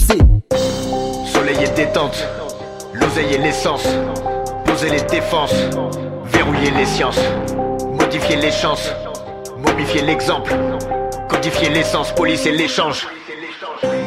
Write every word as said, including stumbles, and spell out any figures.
c'est Soleil et détente, l'oseille et l'essence, poser les défenses, verrouiller les sciences, modifier les chances, momifier l'exemple, codifier l'essence, police et l'échange.